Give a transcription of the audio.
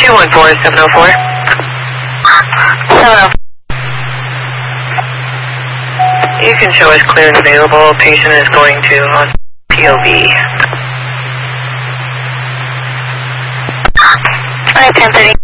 214-704. 704. You can show us clear and available. Patient is going to POV. Alright, 1030.